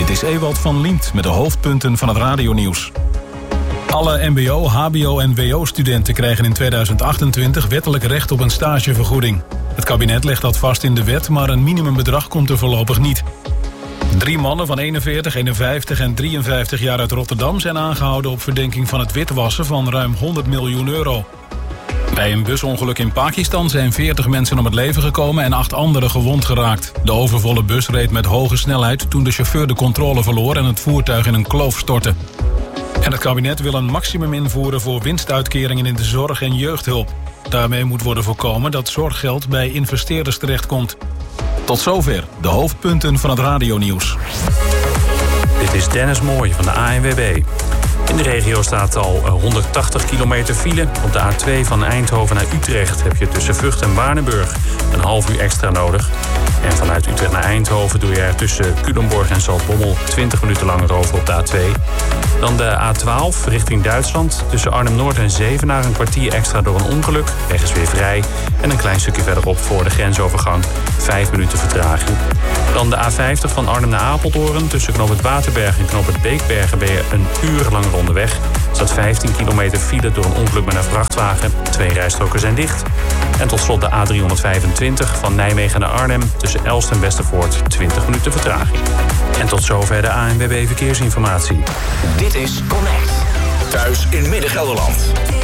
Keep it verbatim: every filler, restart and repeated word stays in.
Dit is Ewald van Liemt met de hoofdpunten van het radionieuws. Alle mbo, hbo en wo-studenten krijgen in tweeduizend achtentwintig wettelijk recht op een stagevergoeding. Het kabinet legt dat vast in de wet, maar een minimumbedrag komt er voorlopig niet. Drie mannen van eenenveertig, eenenvijftig en drieënvijftig jaar uit Rotterdam zijn aangehouden op verdenking van het witwassen van ruim honderd miljoen euro. Bij een busongeluk in Pakistan zijn veertig mensen om het leven gekomen en acht anderen gewond geraakt. De overvolle bus reed met hoge snelheid toen de chauffeur de controle verloor en het voertuig in een kloof stortte. En het kabinet wil een maximum invoeren voor winstuitkeringen in de zorg en jeugdhulp. Daarmee moet worden voorkomen dat zorggeld bij investeerders terechtkomt. Tot zover de hoofdpunten van het radionieuws. Dit is Dennis Mooij van de A N W B. In de regio staat al honderdtachtig kilometer file. Op de A twee van Eindhoven naar Utrecht heb je tussen Vught en Waardenburg een half uur extra nodig. En vanuit Utrecht naar Eindhoven doe je er tussen Culemborg en Zaltbommel twintig minuten langer over op de A twee. Dan de A twaalf richting Duitsland. Tussen Arnhem-Noord en Zevenaar een kwartier extra door een ongeluk. Weg is weer vrij. En een klein stukje verderop voor de grensovergang. Vijf minuten vertraging. Dan de A vijftig van Arnhem naar Apeldoorn. Tussen Knoop het Waterberg en Knoop het Beekbergen ben je een uur langer onderweg. Er staat vijftien kilometer file door een ongeluk met een vrachtwagen. Twee rijstroken zijn dicht. En tot slot de A driehonderdvijfentwintig van Nijmegen naar Arnhem. Tussen Elst en Westervoort twintig minuten vertraging. En tot zover de A N W B Verkeersinformatie. Dit is Connect. Thuis in Midden-Gelderland.